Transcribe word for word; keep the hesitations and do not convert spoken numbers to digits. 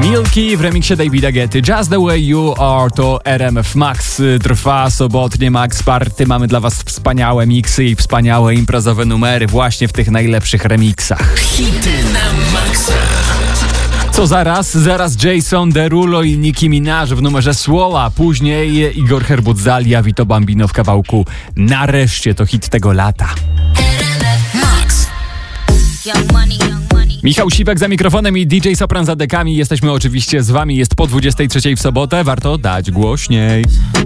Milky w remiksie Davida Guetty. Just the way you are to R M F Max. Trwa sobotnie Max Party. Mamy dla was wspaniałe miksy i wspaniałe imprezowe numery właśnie w tych najlepszych remiksach. Hity na maksa. Co zaraz? Zaraz Jason Derulo i Nicki Minaj w numerze Słowa. Później Igor Herbudzali, a Vito Bambino w kawałku Nareszcie. To hit tego lata. Max. Michał Siwek za mikrofonem i D J Sopran za dekami. Jesteśmy oczywiście z wami. Jest po dwudziestej trzeciej w sobotę. Warto dać głośniej.